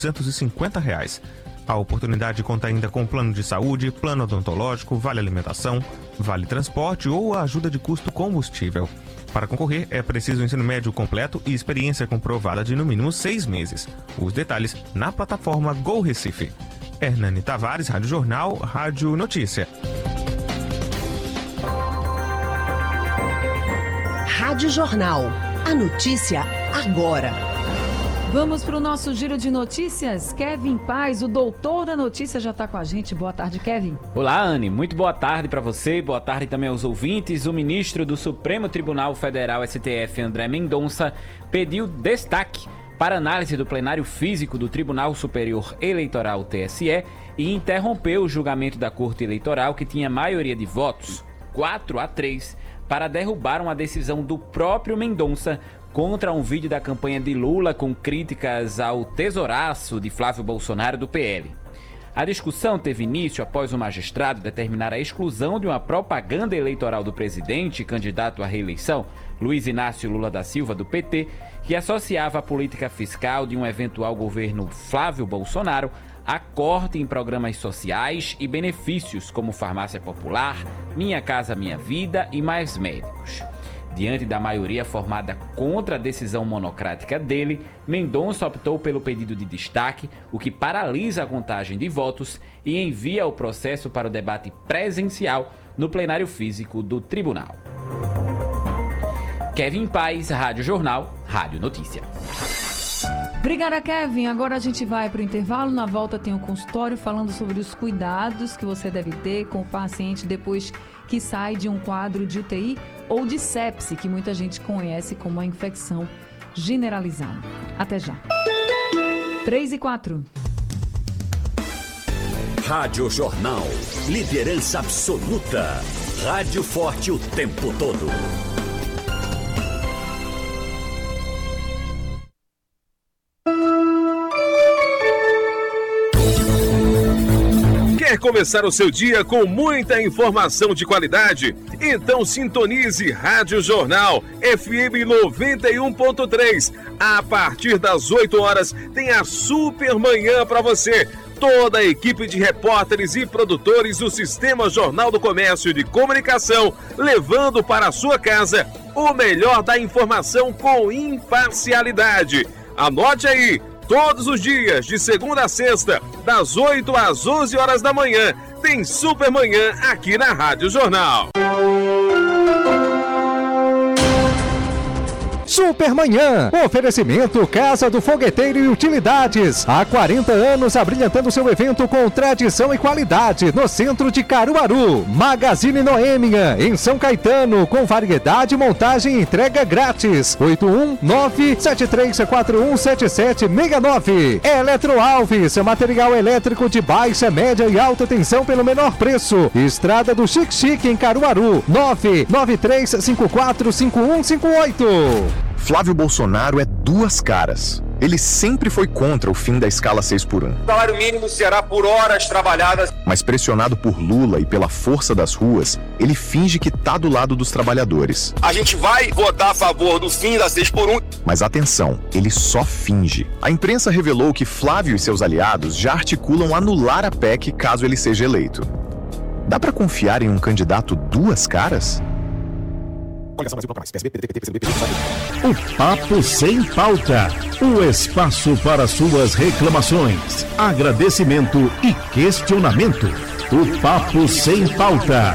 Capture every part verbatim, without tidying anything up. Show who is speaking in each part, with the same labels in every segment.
Speaker 1: duzentos e cinquenta reais. A oportunidade conta ainda com plano de saúde, plano odontológico, vale alimentação, vale transporte ou a ajuda de custo combustível. Para concorrer, é preciso ensino médio completo e experiência comprovada de no mínimo seis meses. Os detalhes na plataforma Go Recife. Hernani Tavares, Rádio Jornal, Rádio Notícia.
Speaker 2: Rádio Jornal. A notícia agora.
Speaker 3: Vamos para o nosso giro de notícias. Kevin Paz, o doutor da notícia, já está com a gente. Boa tarde, Kevin.
Speaker 4: Olá, Anne. Muito boa tarde para você. Boa tarde também aos ouvintes. O ministro do Supremo Tribunal Federal, S T F, André Mendonça, pediu destaque para análise do plenário físico do Tribunal Superior Eleitoral, T S E, e interrompeu o julgamento da Corte Eleitoral, que tinha maioria de votos, quatro a três, para derrubar uma decisão do próprio Mendonça contra um vídeo da campanha de Lula com críticas ao tesouraço de Flávio Bolsonaro do P L. A discussão teve início após o magistrado determinar a exclusão de uma propaganda eleitoral do presidente, candidato à reeleição, Luiz Inácio Lula da Silva, do P T, que associava a política fiscal de um eventual governo Flávio Bolsonaro a corte em programas sociais e benefícios como farmácia popular, Minha Casa Minha Vida e Mais Médicos. Diante da maioria formada contra a decisão monocrática dele, Mendonça optou pelo pedido de destaque, o que paralisa a contagem de votos e envia o processo para o debate presencial no plenário físico do tribunal. Kevin Paz, Rádio Jornal, Rádio Notícia.
Speaker 3: Obrigada, Kevin. Agora a gente vai para o intervalo. Na volta tem um consultório falando sobre os cuidados que você deve ter com o paciente depois que sai de um quadro de U T I ou de sepse, que muita gente conhece como uma infecção generalizada. Até já. três e quatro.
Speaker 5: Rádio Jornal. Liderança absoluta. Rádio forte o tempo todo.
Speaker 6: Quer começar o seu dia com muita informação de qualidade? Então sintonize Rádio Jornal F M noventa e um ponto três. A partir das oito horas tem a super manhã para você. Toda a equipe de repórteres e produtores do Sistema Jornal do Comércio de Comunicação, levando para a sua casa o melhor da informação com imparcialidade. Anote aí! Todos os dias, de segunda a sexta, das oito às onze horas da manhã, tem Supermanhã aqui na Rádio Jornal.
Speaker 7: Supermanhã, oferecimento Casa do Fogueteiro e Utilidades. Há quarenta anos abrilhantando seu evento com tradição e qualidade no centro de Caruaru. Magazine Noêmia, em São Caetano, com variedade, montagem e entrega grátis. oito um nove sete três quatro um sete sete seis nove. Eletro Alves, material elétrico de baixa, média e alta tensão pelo menor preço. Estrada do Chique Chique em Caruaru. nove nove três cinco quatro cinco um cinco oito.
Speaker 8: Flávio Bolsonaro é duas caras. Ele sempre foi contra o fim da escala seis por um.
Speaker 9: O salário mínimo será por horas trabalhadas.
Speaker 8: Mas pressionado por Lula e pela força das ruas, ele finge que tá do lado dos trabalhadores.
Speaker 9: A gente vai votar a favor do fim da seis por um.
Speaker 8: Mas atenção, ele só finge. A imprensa revelou que Flávio e seus aliados já articulam anular a P E C caso ele seja eleito. Dá pra confiar em um candidato duas caras?
Speaker 10: O Papo Sem Pauta. O espaço para suas reclamações, agradecimento e questionamento. O Papo Sem Pauta.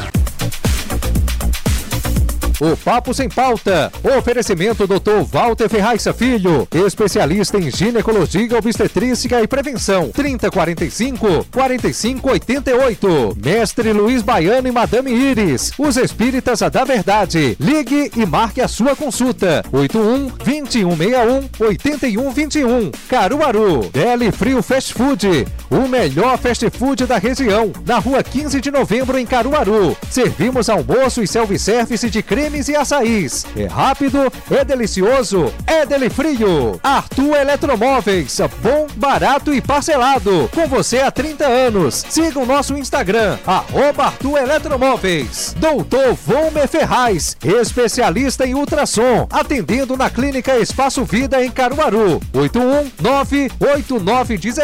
Speaker 7: O Papo Sem Pauta. Oferecimento doutor Walter Ferraz Filho, especialista em ginecologia, obstetrícia e prevenção. trinta quarenta e cinco, quarenta e cinco oitenta e oito. Mestre Luiz Baiano e Madame Iris, os espíritas da verdade. Ligue e marque a sua consulta. oito um, vinte e um sessenta e um, oitenta e um vinte e um. Caruaru. Deli Frio Fast Food, o melhor fast food da região. Na rua quinze de novembro em Caruaru. Servimos almoço e self-service de creme e açaís. É rápido, é delicioso, é Deli Frio. Arthur Eletromóveis, bom, barato e parcelado. Com você há trinta anos. Siga o nosso Instagram, arroba Arthur Eletromóveis. Doutor Volmer Ferraz, especialista em ultrassom, atendendo na Clínica Espaço Vida em Caruaru. oito um nove oito nove um